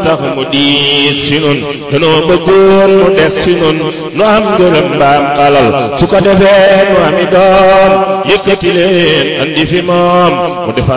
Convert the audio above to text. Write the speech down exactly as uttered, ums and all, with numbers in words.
tax mu diis si nun danoo bëggoon mu des si nun nu am ngërëm mbaam alal su ko defee nu ami doom yëkkati leen andi fi moom mu defal